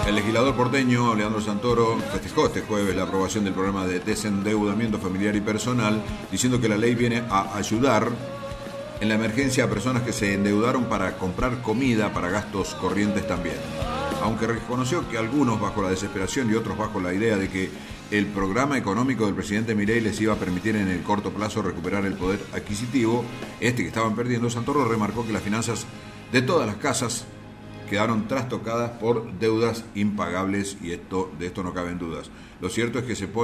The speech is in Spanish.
El legislador porteño Leandro Santoro festejó este jueves la aprobación del programa de desendeudamiento familiar y personal, diciendo que la ley viene a ayudar en la emergencia a personas que se endeudaron para comprar comida, para gastos corrientes también. Aunque reconoció que algunos bajo la desesperación y otros bajo la idea de que el programa económico del presidente Milei les iba a permitir en el corto plazo recuperar el poder adquisitivo, que estaban perdiendo, Santoro remarcó que las finanzas de todas las casas quedaron trastocadas por deudas impagables y de esto no caben dudas. Lo cierto es que se pone